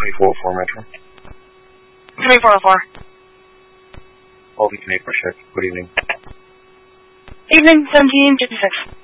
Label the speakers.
Speaker 1: 2404 Metro.
Speaker 2: 2404.
Speaker 1: All the Canadian check. Good evening.
Speaker 2: Evening, 1756.